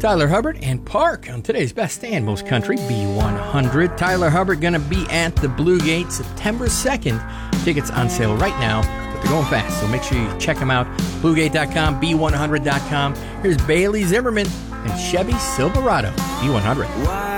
Tyler Hubbard and Park on today's Best and Most Country B100. Tyler Hubbard going to be at the Blue Gate September 2nd. Tickets on sale right now, but they're going fast, so make sure you check them out. Bluegate.com, B100.com. Here's Bailey Zimmerman and Chevy Silverado B100. Why